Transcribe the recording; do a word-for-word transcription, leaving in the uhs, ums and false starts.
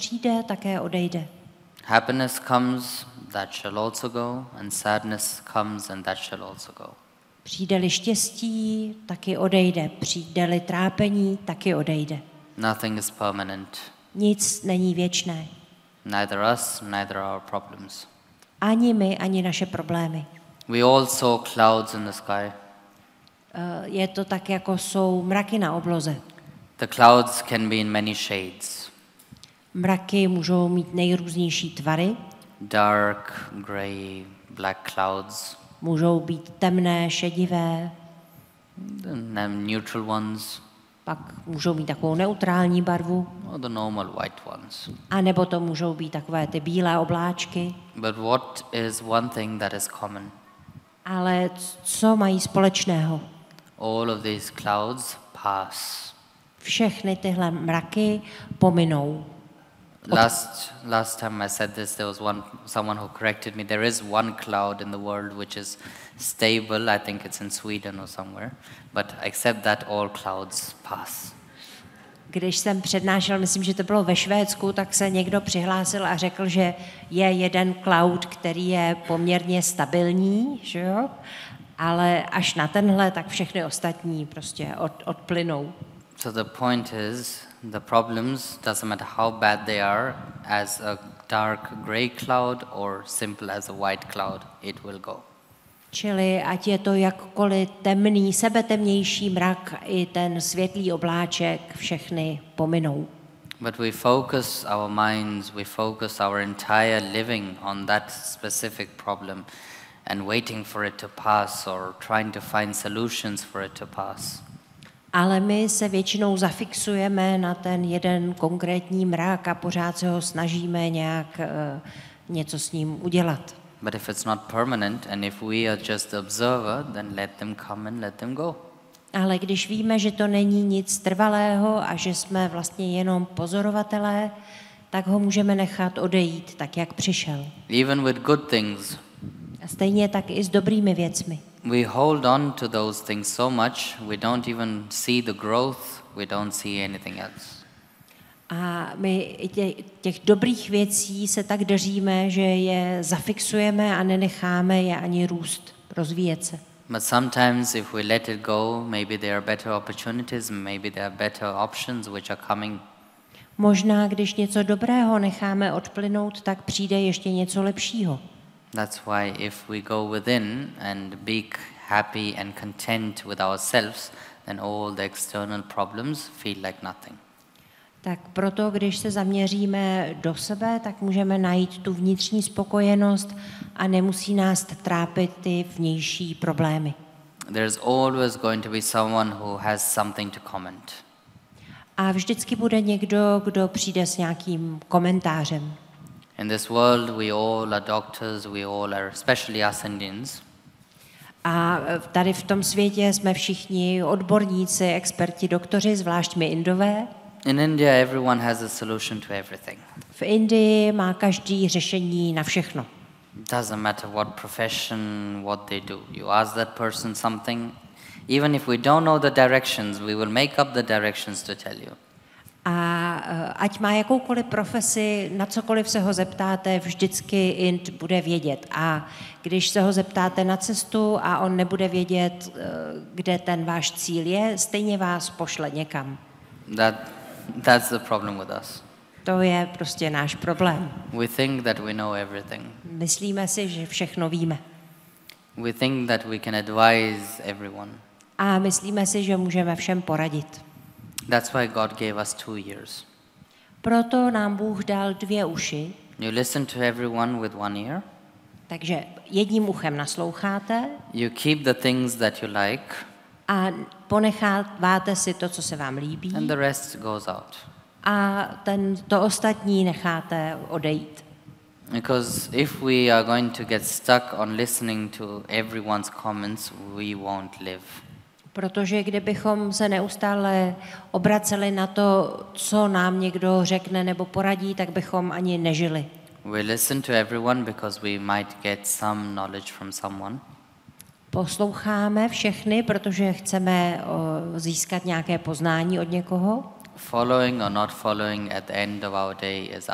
přijde, také odejde. Happiness comes, that shall also go, and sadness comes, and that shall also go. Přijde-li štěstí, taky odejde. Přijde-li trápení, taky odejde. Nothing is permanent. Nic není věčné. Neither us, neither our problems. Ani my, ani naše problémy. We all saw clouds in the sky. Je to tak, jako jsou mraky na obloze. The clouds can be in many shades. Mraky můžou mít nejrůznější tvary. Dark, grey, black clouds. Můžou být temné, šedivé. The neutral ones. Pak můžou mít takovou neutrální barvu. Or the normal white ones. A nebo to můžou být takové ty bílé obláčky. But what is one thing that is common? Ale co mají společného? All of these clouds pass. Všechny tyhle mraky pominou. Last last time I said this, there was one someone who corrected me. There is one cloud in the world which is stable. I think it's in Sweden or somewhere. But except that, all clouds pass. Když jsem přednášel, myslím, že to bylo ve Švédsku, tak se někdo přihlásil a řekl, že je jeden cloud, který je poměrně stabilní, že jo? Ale až na tenhle, tak všechny ostatní prostě od, odplynou. So the point is, the problems, doesn't matter how bad they are, as a dark grey cloud or simple as a white cloud, it will go. Čili ať je to jakkoliv temný, sebetemnější mrak, i ten světlý obláček, všechny pominou. But we focus our minds, we focus our entire living on that specific problem and waiting for it to pass or trying to find solutions for it to pass. Ale my se většinou zafixujeme na ten jeden konkrétní mrak a pořád se ho snažíme nějak uh, něco s ním udělat. But if it's not permanent and if we are just the observer, then let them come and let them go. Ale když víme, že to není nic trvalého a že jsme vlastně jenom pozorovatelé, tak ho můžeme nechat odejít tak, jak přišel. Even with good things, A stejně tak i s dobrými věcmi. we hold on to those things so much, we don't even see the growth, we don't see anything else. A my těch, těch dobrých věcí se tak držíme, že je zafixujeme a nenecháme je ani růst, rozvíjet se. But sometimes if we let it go, maybe there are better opportunities, maybe there are better options which are coming. Možná, když něco dobrého necháme odplynout, tak přijde ještě něco lepšího. That's why if we go within and be happy and content with ourselves, then all the external problems feel like nothing. Tak proto, když se zaměříme do sebe, tak můžeme najít tu vnitřní spokojenost a nemusí nás trápit ty vnější problémy. There's always going to be someone who has something to comment. A vždycky bude někdo, kdo přijde s nějakým komentářem. In this world we all are doctors, we all are, especially us Indians. A tady v tom světě jsme všichni odborníci, experti, doktoři, zvlášť my Indové. In India everyone has a solution to everything. V Indii má každý řešení na všechno. Doesn't matter what profession, what they do. You ask that person something, even if we don't know the directions, we will make up the directions to tell you. A ať má jakoukoliv profesi, na cokoliv se ho zeptáte, vždycky Ind bude vědět. A když se ho zeptáte na cestu a on nebude vědět, kde ten váš cíl je, stejně vás pošle někam. That, that's the problem with us. To je prostě náš problém. We think that we know everything. Myslíme si, že všechno víme. We think that we can advise everyone. A myslíme si, že můžeme všem poradit. That's why God gave us two ears. Proto nám Bůh dal dvě uši. You listen to everyone with one ear. Takže jedním uchem nasloucháte. You keep the things that you like. A ponecháváte si to, co se vám líbí. And the rest goes out. A ten, to ostatní necháte odejít. Because if we are going to get stuck on listening to everyone's comments, we won't live. Protože kdybychom se neustále obraceli na to, co nám někdo řekne nebo poradí, tak bychom ani nežili. We listen to everyone because we might get some knowledge from someone. Posloucháme všechny, protože chceme o, získat nějaké poznání od někoho. Following or not following, at the end of our day is